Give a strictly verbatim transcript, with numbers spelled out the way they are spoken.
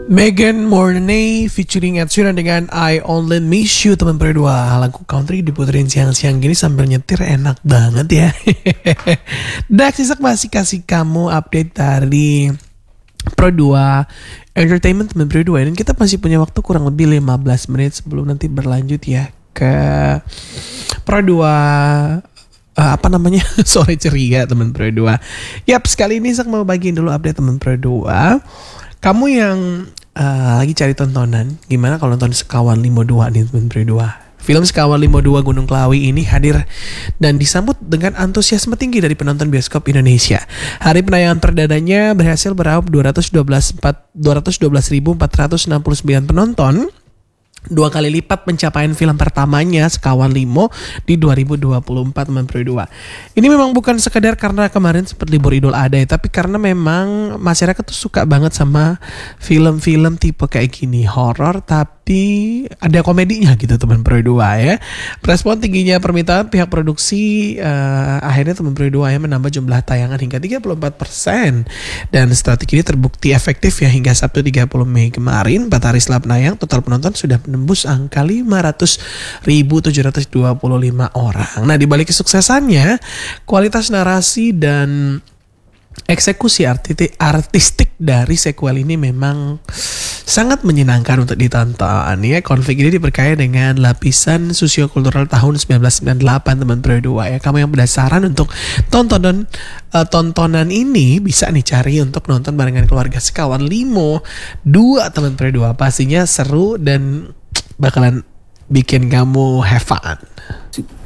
Megan Mornay featuring Ed Sheeran dengan I Only Miss You, teman berdua. Lagu country diputerin siang-siang gini sambil nyetir enak banget ya. Dax Isak masih kasih kamu update dari Pro dua Entertainment, teman berdua. Dan kita masih punya waktu kurang lebih lima belas menit sebelum nanti berlanjut ya ke Pro dua Uh, apa namanya sore ceria, teman Pro dua. Yap, sekali ini Isak mau bagiin dulu update teman Pro dua. Kamu yang uh, lagi cari tontonan, gimana kalau nonton Sekawan lima dua nih teman Pro dua? Film Sekawan lima dua Gunung Klawi ini hadir dan disambut dengan antusiasme tinggi dari penonton bioskop Indonesia. Hari penayangan perdananya berhasil meraup dua ratus dua belas ribu empat ratus enam puluh sembilan penonton, dua kali lipat pencapaian film pertamanya Sekawan lima di dua ribu dua puluh empat, teman Pro dua. Ini memang bukan sekedar karena kemarin sempat libur Idul Adha, tapi karena memang masyarakat tuh suka banget sama film-film tipe kayak gini, horor tapi ada komedinya gitu, teman Pro dua ya. Respon tingginya permintaan pihak produksi uh, akhirnya teman Pro dua ya menambah jumlah tayangan hingga tiga puluh empat persen, dan strategi ini terbukti efektif ya. Hingga Sabtu tiga puluh Mei kemarin, empat hari setelah penayang, total penonton sudah menembus angka lima ratus ribu tujuh ratus dua puluh lima orang. Nah, di balik kesuksesannya, kualitas narasi dan eksekusi artistik dari sequel ini memang sangat menyenangkan untuk ditonton ya. Konflik ini diperkaya dengan lapisan sosiokultural tahun seribu sembilan ratus sembilan puluh delapan, teman Pro dua ya. Kamu yang penasaran untuk tontonan uh, tontonan ini bisa nih cari untuk nonton barengan keluarga Sekawan lima dua, teman Pro dua. Pastinya seru dan bakalan bikin kamu have fun.